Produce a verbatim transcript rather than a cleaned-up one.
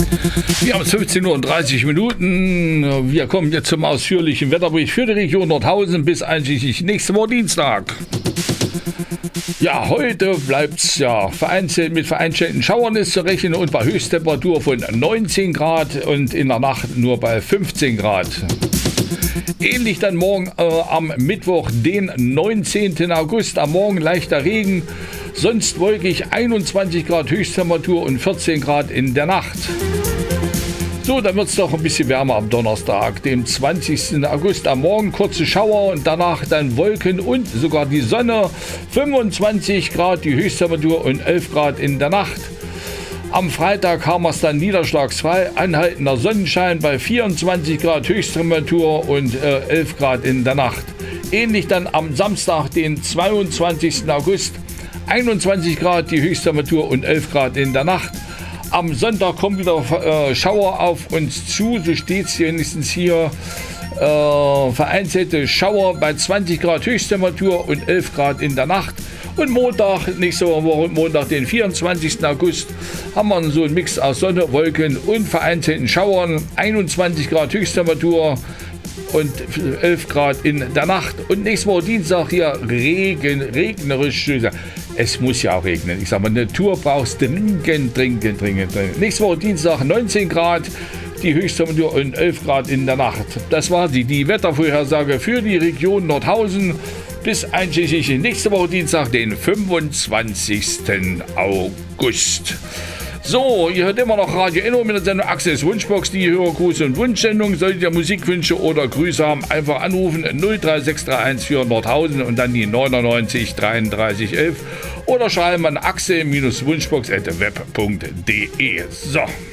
Wir haben fünfzehn Uhr und dreißig Minuten. Wir kommen jetzt zum ausführlichen Wetterbericht für die Region Nordhausen bis einschließlich nächste Woche Dienstag. Ja, heute bleibt es ja vereinzelt mit vereinzelten Schauern ist zu rechnen und bei Höchsttemperatur von neunzehn Grad und in der Nacht nur bei fünfzehn Grad. Ähnlich dann morgen äh, am Mittwoch, den neunzehnten August, am Morgen leichter Regen, sonst wolkig, einundzwanzig Grad Höchsttemperatur und vierzehn Grad in der Nacht. So, dann wird es doch ein bisschen wärmer am Donnerstag, dem zwanzigsten August. Am Morgen kurze Schauer und danach dann Wolken und sogar die Sonne. fünfundzwanzig Grad die Höchsttemperatur und elf Grad in der Nacht. Am Freitag haben wir es dann niederschlagsfrei, anhaltender Sonnenschein bei vierundzwanzig Grad Höchsttemperatur und äh, elf Grad in der Nacht. Ähnlich dann am Samstag, den zweiundzwanzigsten August, einundzwanzig Grad die Höchsttemperatur und elf Grad in der Nacht. Am Sonntag kommen wieder äh, Schauer auf uns zu, so steht es wenigstens hier. Äh, vereinzelte Schauer bei zwanzig Grad Höchsttemperatur und elf Grad in der Nacht. Und Montag, nächste Woche Montag, den vierundzwanzigsten August, haben wir so einen Mix aus Sonne, Wolken und vereinzelten Schauern. einundzwanzig Grad Höchsttemperatur und elf Grad in der Nacht. Und nächste Woche Dienstag hier Regen, regnerisch. Es muss ja auch regnen. Ich sage mal, Natur brauchst dringend, dringend, dringend, dringend. Nächste Woche Dienstag neunzehn Grad, die Höchsttemperatur und elf Grad in der Nacht. Das war die, die Wettervorhersage für die Region Nordhausen bis einschließlich nächste Woche Dienstag, den fünfundzwanzigsten August. So, ihr hört immer noch Radio Enno mit der Sendung Axels Wunschbox, die Hörergruß- und Wunschsendung. Solltet ihr Musikwünsche oder Grüße haben, einfach anrufen null drei sechs drei eins für Nordhausen und dann die neunundneunzig dreiunddreißig elf oder schreiben an axel Wunschbox at web punkt de. So.